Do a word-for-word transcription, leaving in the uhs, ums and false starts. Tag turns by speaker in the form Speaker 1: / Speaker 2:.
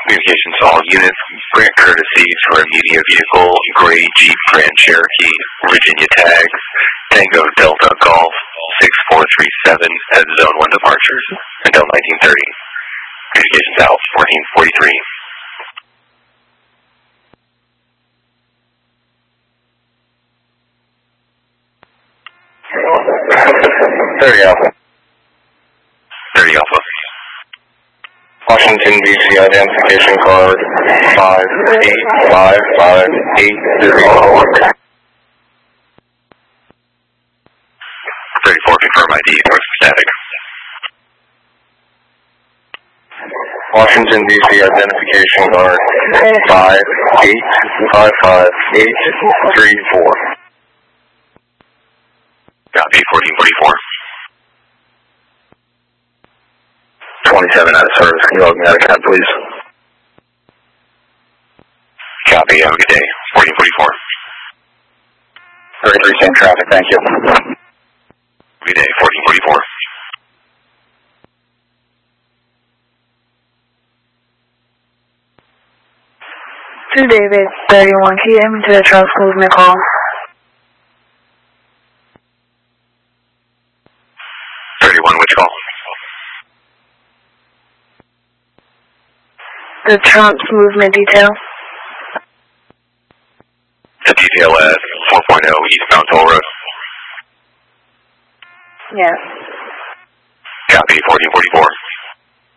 Speaker 1: Communications to all units. Grant courtesy for a media vehicle, gray Jeep Grand Cherokee, Virginia tags, Tango Delta Golf six four three seven at Zone one departures until nineteen thirty. Communications out fourteen forty-three.
Speaker 2: thirty Alpha.
Speaker 1: thirty Alpha.
Speaker 2: Washington, D C identification card five eight five five eight zero.
Speaker 1: thirty-four, confirm I D, source static.
Speaker 2: Washington, D C identification card five eight five five eight three four.
Speaker 1: Copy, fourteen forty-four.
Speaker 2: twenty-seven out of service. Can you log me out of cab, please?
Speaker 1: Copy, have a good day. fourteen forty-four.
Speaker 2: thirty-three, same traffic, thank you.
Speaker 1: Good day, fourteen forty-four.
Speaker 3: To David, thirty-one, can you into the trust movement call?
Speaker 1: thirty-one, which call?
Speaker 3: The Trump's movement detail.
Speaker 1: The detail at four point oh eastbound toll road.
Speaker 3: Yes.
Speaker 1: Copy, fourteen forty-four.